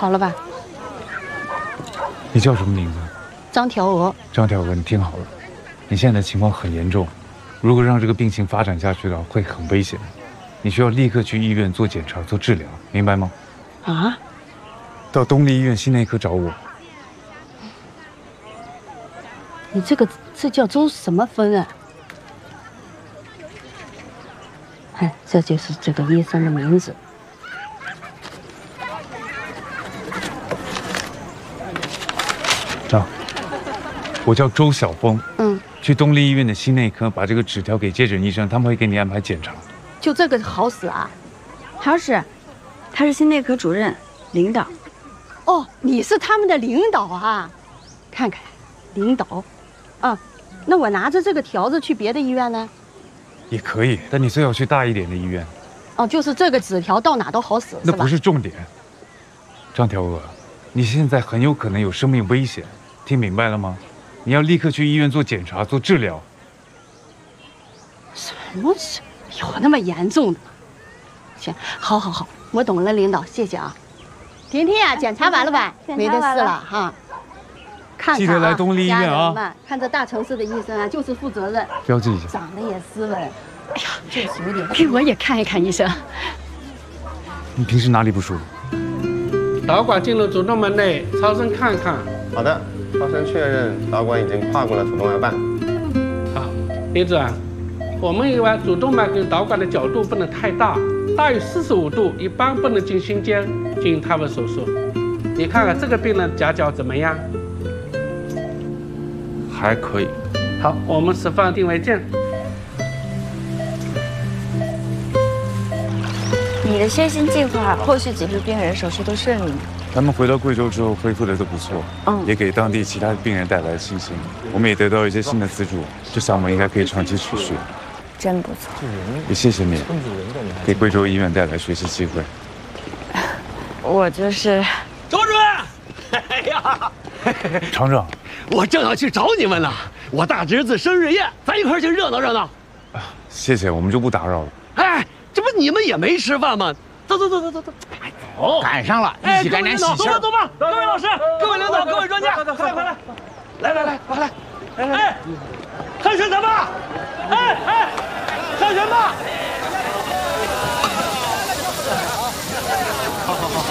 好了吧？ 你叫什么名字？ 张条娥。 张条娥，你听好了，你现在的情况很严重，如果让这个病情发展下去的话，会很危险。你需要立刻去医院做检查、做治疗，明白吗？ 啊？ 到东丽医院心内科找我。 你这叫周什么芬啊？哎，这就是这个医生的名字。 张，我叫周晓峰。去东丽医院的心内科把这个纸条给接诊医生，他们会给你安排检查。 就这个好使啊？ 好使，他是心内科主任，领导。 哦，你是他们的领导啊？看看，领导。啊，那我拿着这个条子去别的医院呢？ 也可以，但你最好去大一点的医院。 哦，就是这个纸条到哪都好使， 那不是重点。张条娥，你现在很有可能有生命危险，听明白了吗？你要立刻去医院做检查、做治疗。 什么？有那么严重的吗？行，好，我懂了，领导，谢谢啊。婷婷啊，检查完了吧？没得事了哈。看记得来东丽医院啊！ 看这大城市的医生啊，就是负责任， 标记一下。 长得也斯文。哎呀，就是有点。给我也看一看，医生。 你平时哪里不舒服？ 导管进入主动门内，超声看看。 好的，超声确认导管已经跨过了主动脉瓣。 好，李主任，我们以为主动脉跟导管的角度不能太大，大于45度一般不能进心间进行胎位手术。你看看这个病人夹角怎么样？ 还可以。 好，我们释放定位键。 你的先行计划，后续几个病人手术都顺利吗？ 他们回到贵州之后恢复的都不错，也给当地其他病人带来信心。我们也得到一些新的资助，这项目应该可以长期持续。 真不错。 也谢谢你，给贵州医院带来学习机会。 我就是。 周主任，哎呀， 厂长， 我正要去找你们呢。我大侄子生日宴，咱一块儿去热闹热闹。 谢谢，我们就不打扰了。 哎，这不你们也没吃饭吗？走，哎，走， 赶上了，一起干点喜事。 走吧，各位老师，各位领导，各位专家，快来，哎，看选什么？哎，看什么？好，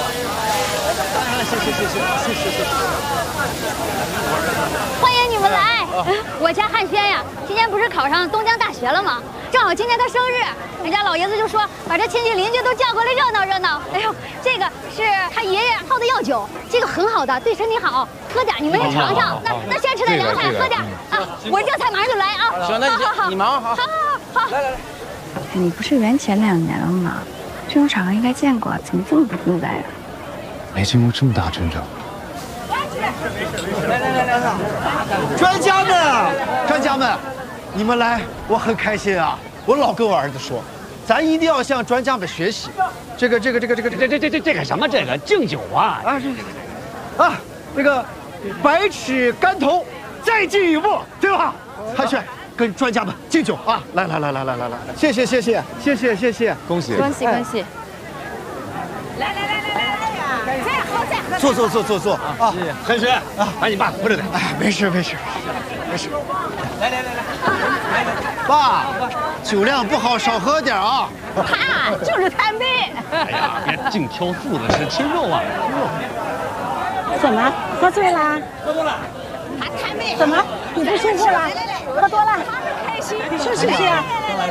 谢。 欢迎你们来！我家汉轩呀，今年不是考上东江大学了吗？正好今天他生日，人家老爷子就说把这亲戚邻居都叫过来热闹热闹。哎呦，这个是他爷爷泡的药酒，这个很好的，对身体好，喝点，你们也尝尝。那先吃点凉菜，喝点啊！我热菜马上就来啊！ 行，那你忙好。 好。 来，你不是圆前2年了吗？这种场合应该见过，怎么这么不自在呀？ 没见过这么大阵仗。 来，专家们，你们来，我很开心啊！我老跟我儿子说，咱一定要向专家们学习。这个什么？这个敬酒啊！这个百尺竿头，再进一步，对吧？汉轩，跟专家们敬酒啊！来，谢谢， 恭喜！ 来，再喝。 坐啊！ 汉轩啊，把你爸扶着点。 哎，没事。来，爸，酒量不好，少喝点啊。 他就是贪杯。 哎呀，别净挑素的吃，吃肉啊！ 怎么喝醉啦？ 喝多了。 他贪杯。 怎么你不舒服了？喝多了？ 他是开心。 是不是？来，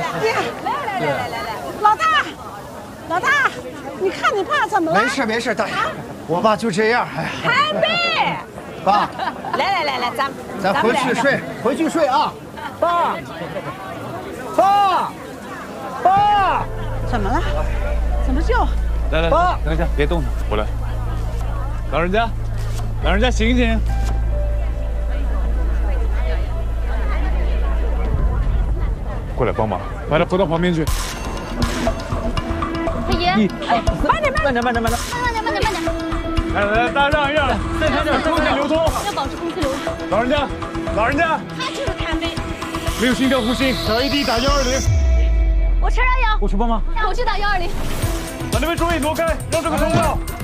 老大，你看你爸怎么了？ 没事，大爷，我爸就这样。哎， 贪杯。 爸， 来， 咱回去睡啊！爸， 怎么了？怎么就？ 来，等一下，别动他，我来。老人家醒醒！过来帮忙，把他扶到旁边去。 太爷，慢点。 来，大家让一让，再让点空气流通。 要保持空气流通。 老人家， 他就是贪杯。 没有心跳呼吸，找AED打120。 我吃药。 我去帮忙。 我去打120。 把那边桌椅挪开，让这个通道。